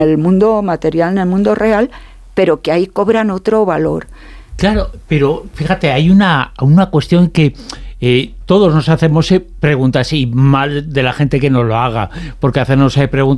el mundo material, en el mundo real, pero que ahí cobran otro valor. Claro, pero fíjate, hay una cuestión que todos nos hacemos preguntas, y mal de la gente que nos lo haga, porque hacernos preguntas